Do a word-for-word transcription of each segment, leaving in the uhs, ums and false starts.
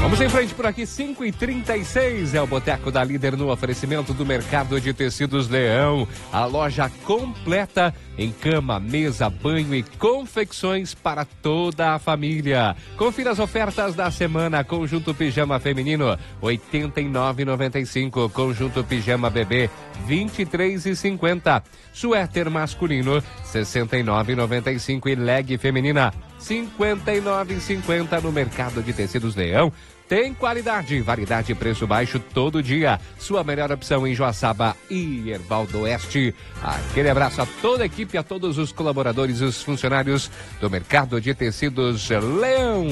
Vamos em frente por aqui, cinco e trinta e seis, é o Boteco da Líder no oferecimento do Mercado de Tecidos Leão. A loja completa em cama, mesa, banho e confecções para toda a família. Confira as ofertas da semana. Conjunto pijama feminino, oitenta e nove reais e noventa e cinco centavos. Conjunto pijama bebê, vinte e três reais e cinquenta centavos. Suéter masculino, sessenta e nove reais e noventa e cinco centavos. E leg feminina, cinquenta e nove reais e cinquenta centavos no Mercado de Tecidos Leão. Tem qualidade, variedade e preço baixo todo dia. Sua melhor opção em Joaçaba e Erval do Oeste. Aquele abraço a toda a equipe, a todos os colaboradores e os funcionários do Mercado de Tecidos Leão.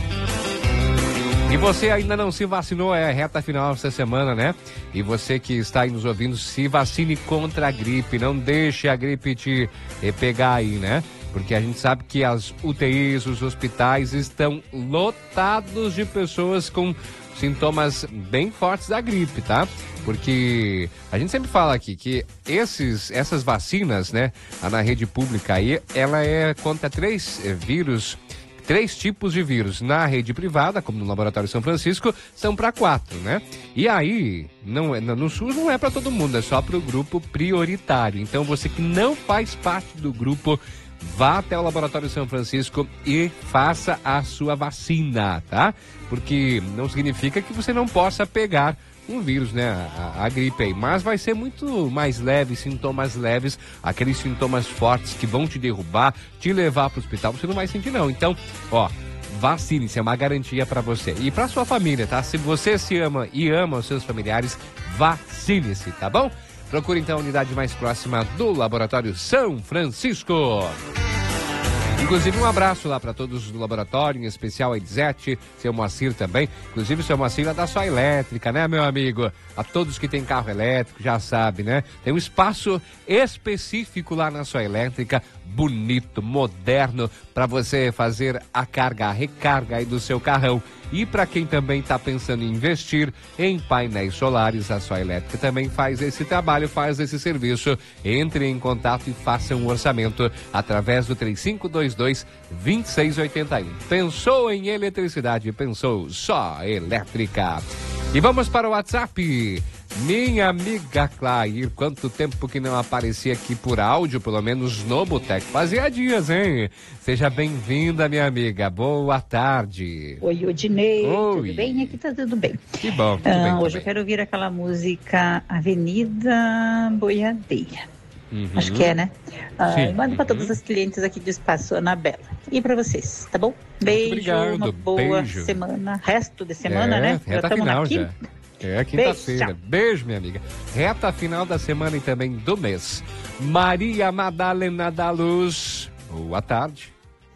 E você ainda não se vacinou, é a reta final essa semana, né? E você que está aí nos ouvindo, se vacine contra a gripe. Não deixe a gripe te pegar aí, né? Porque a gente sabe que as U T Is, os hospitais estão lotados de pessoas com sintomas bem fortes da gripe, tá? Porque a gente sempre fala aqui que esses, essas vacinas, né, na rede pública aí, ela é contra três vírus, três tipos de vírus. Na rede privada, como no Laboratório São Francisco, são para quatro, né? E aí, não, no SUS não é para todo mundo, é só para o grupo prioritário. Então você que não faz parte do grupo, vá até o Laboratório São Francisco e faça a sua vacina, tá? Porque não significa que você não possa pegar um vírus, né? A, a gripe aí. Mas vai ser muito mais leve, sintomas leves, aqueles sintomas fortes que vão te derrubar, te levar para o hospital, você não vai sentir não. Então, ó, vacine-se, é uma garantia para você. E para sua família, tá? Se você se ama e ama os seus familiares, vacine-se, tá bom? Procure então a unidade mais próxima do Laboratório São Francisco. Inclusive um abraço lá para todos do laboratório, em especial a Elisete, seu Moacir também. Inclusive o seu Moacir é da Só Elétrica, né, meu amigo? A todos que têm carro elétrico, já sabe, né? Tem um espaço específico lá na Só Elétrica, bonito, moderno, para você fazer a carga, a recarga aí do seu carrão. E para quem também está pensando em investir em painéis solares, a Só Elétrica também faz esse trabalho, faz esse serviço. Entre em contato e faça um orçamento através do três cinco dois dois, dois seis oito um. Pensou em eletricidade? Pensou Só Elétrica. E vamos para o WhatsApp. Minha amiga Clair, quanto tempo que não aparecia aqui por áudio, pelo menos no Boteco. Fazia dias, hein? Seja bem-vinda, minha amiga. Boa tarde. Oi, Odinei. Oi. Tudo bem? Aqui tá tudo bem. Que bom. Tudo ah, bem, hoje também. Eu quero ouvir aquela música Avenida Boiadeira. Uhum. Acho que é, né? Ah, manda uhum. para todos os clientes aqui do Espaço Anabela. E para vocês, tá bom? Beijo, obrigado. Uma boa Beijo. semana. Resto de semana, é, né? Já estamos na quinta. Já. É quinta-feira. Beijo. Beijo, minha amiga. Reta final da semana e também do mês. Maria Madalena da Luz. Boa tarde.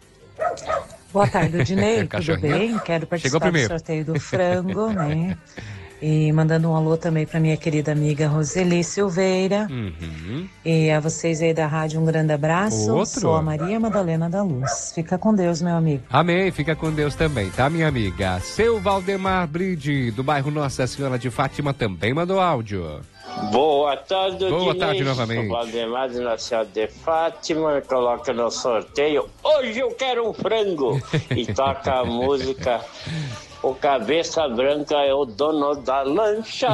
Boa tarde, Odinei. Tudo bem? Quero participar do sorteio do frango, né? E mandando um alô também para minha querida amiga Roseli Silveira. Uhum. E a vocês aí da rádio, um grande abraço. Outro. Sou a Maria Madalena da Luz. Fica com Deus, meu amigo. Amém, fica com Deus também, tá, minha amiga? Seu Valdemar Bride, do bairro Nossa Senhora de Fátima, também mandou áudio. Boa tarde, Boa Dinês. tarde novamente. O Valdemar de Nossa Senhora de Fátima coloca no sorteio. Hoje eu quero um frango. E toca a música. O Cabeça Branca é o dono da lancha.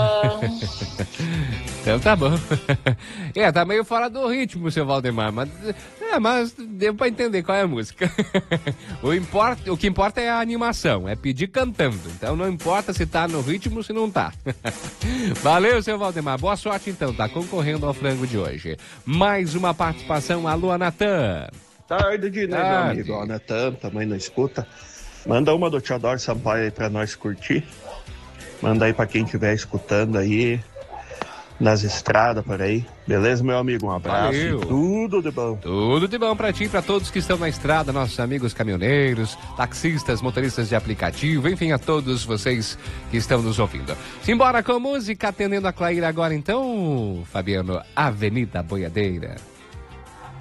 Então tá bom. É, tá meio fora do ritmo, seu Valdemar, mas, é, mas deu pra entender qual é a música. o, importa, o que importa é a animação, é pedir cantando. Então não importa se tá no ritmo, se não tá. Valeu, seu Valdemar. Boa sorte então, tá concorrendo ao frango de hoje. Mais uma participação. Alô, Natan. Tarde, Dinei, meu amigo. O Natan também não escuta. Manda uma do Teodoro Sampaio aí pra nós curtir. Manda aí pra quem estiver escutando aí, nas estradas por aí. Beleza, meu amigo? Um abraço. Valeu. E tudo de bom. Tudo de bom pra ti e pra todos que estão na estrada, nossos amigos caminhoneiros, taxistas, motoristas de aplicativo, enfim, a todos vocês que estão nos ouvindo. Simbora com música, atendendo a Clair agora então, Fabiano, Avenida Boiadeira.